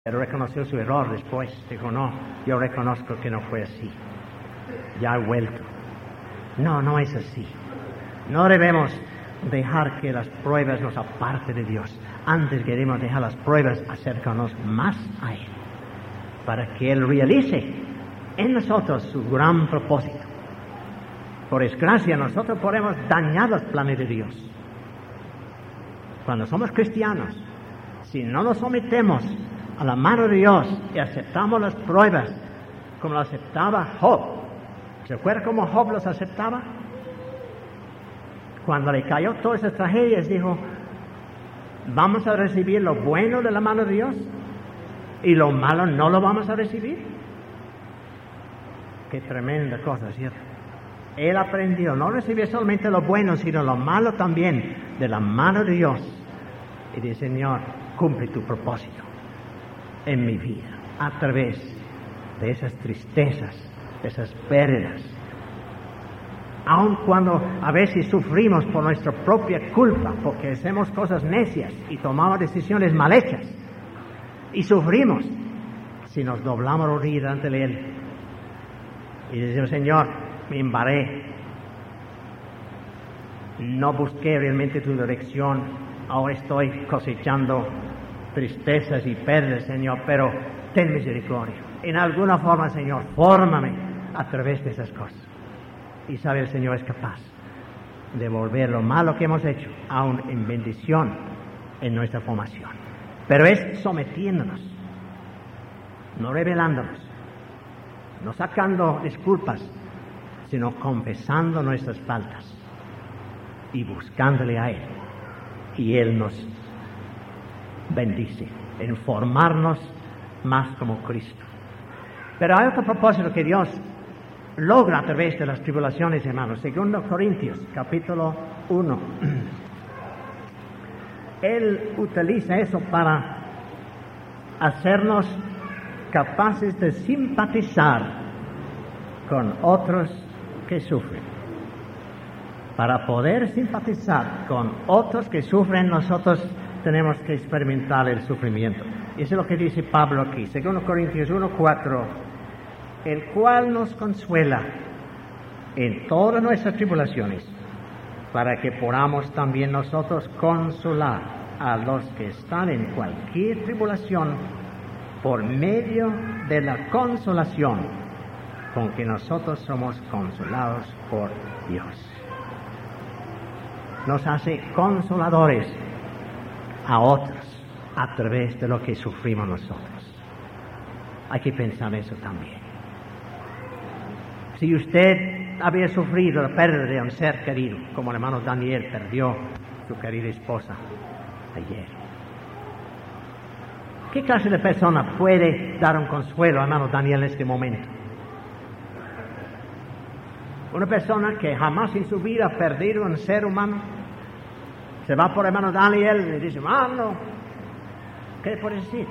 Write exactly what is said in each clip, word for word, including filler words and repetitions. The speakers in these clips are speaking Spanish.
Pero reconoció su error después. Dijo, no, yo reconozco que no fue así. Ya he vuelto. No, no es así. No debemos dejar que las pruebas nos aparten de Dios. Antes queremos dejar las pruebas acercarnos más a Él, para que Él realice en nosotros su gran propósito. Por desgracia, nosotros podemos dañar los planes de Dios. Cuando somos cristianos, si no nos sometemos a la mano de Dios y aceptamos las pruebas como lo aceptaba Job. ¿Se acuerda cómo Job los aceptaba? Cuando le cayó todas esas tragedias, dijo, vamos a recibir lo bueno de la mano de Dios y lo malo no lo vamos a recibir. Qué tremenda cosa, ¿cierto? Él aprendió no recibir solamente lo bueno, sino lo malo también de la mano de Dios. Y dice, Señor, cumple tu propósito en mi vida, a través de esas tristezas, de esas pérdidas. Aun cuando a veces sufrimos por nuestra propia culpa, porque hacemos cosas necias y tomamos decisiones mal hechas, y sufrimos, si nos doblamos rodillas ante Él y decimos, Señor, me embarré, no busqué realmente tu dirección, ahora estoy cosechando tristezas y pérdidas, Señor, pero ten misericordia. En alguna forma, Señor, fórmame a través de esas cosas. Y sabe, el Señor es capaz de volver lo malo que hemos hecho aún en bendición en nuestra formación. Pero es sometiéndonos, no rebelándonos, no sacando disculpas, sino confesando nuestras faltas y buscándole a Él. Y Él nos bendice en formarnos más como Cristo. Pero hay otro propósito que Dios logra a través de las tribulaciones, hermanos. Segundo Corintios, capítulo uno. Él utiliza eso para hacernos capaces de simpatizar con otros que sufren. Para poder simpatizar con otros que sufren, nosotros tenemos que experimentar el sufrimiento. Y eso es lo que dice Pablo aquí, segundo Corintios uno, cuatro, el cual nos consuela en todas nuestras tribulaciones, para que podamos también nosotros consolar a los que están en cualquier tribulación por medio de la consolación con que nosotros somos consolados por Dios. Nos hace consoladores a otros a través de lo que sufrimos nosotros. Hay que pensar eso también. Si usted había sufrido la pérdida de un ser querido, como el hermano Daniel perdió su querida esposa ayer, ¿qué clase de persona puede dar un consuelo al hermano Daniel en este momento? Una persona que jamás en su vida ha perdido un ser humano, se va por el hermano Daniel y dice, hermano, ¿qué puede decir?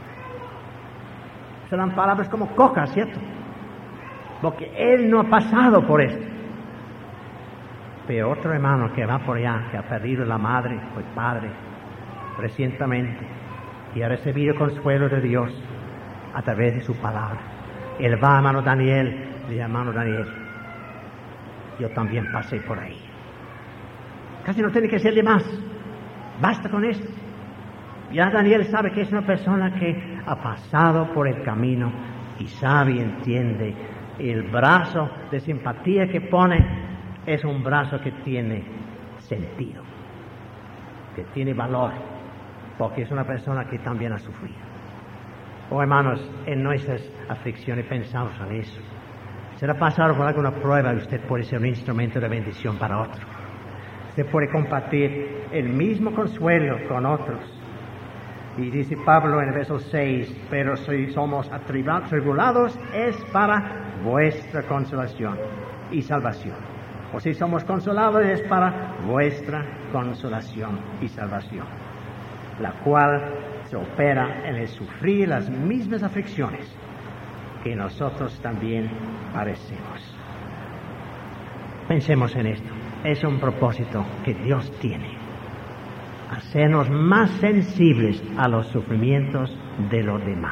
Serán palabras como coca, ¿cierto? Porque él no ha pasado por esto. Pero otro hermano que va por allá, que ha perdido la madre o el padre recientemente y ha recibido consuelo de Dios a través de su palabra. Él va, hermano Daniel, y dice, hermano Daniel, yo también pasé por ahí. Casi no tiene que ser de más. Basta con esto. Ya Daniel sabe que es una persona que ha pasado por el camino y sabe y entiende. El brazo de simpatía que pone es un brazo que tiene sentido, que tiene valor, porque es una persona que también ha sufrido. Oh, hermanos, en nuestras aflicciones pensamos en eso. Será pasado por alguna prueba y usted puede ser un instrumento de bendición para otro. Usted puede compartir el mismo consuelo con otros. Y dice Pablo en el verso seis, pero si somos atribulados es para vuestra consolación y salvación. O si somos consolados es para vuestra consolación y salvación, la cual se opera en el sufrir las mismas aflicciones que nosotros también padecemos. Pensemos en esto. Es un propósito que Dios tiene, hacernos más sensibles a los sufrimientos de los demás.